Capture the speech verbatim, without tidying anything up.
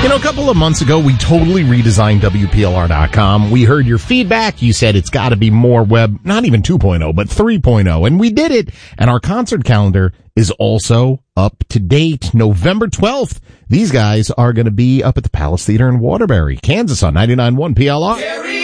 You know, a couple of months ago, we totally redesigned W P L R dot com. We heard your feedback. You said it's got to be more web, not even two point oh, but three point oh. And we did it. And our concert calendar is also up to date. November twelfth, these guys are going to be up at the Palace Theater in Waterbury, Kansas on ninety-nine point one P L R.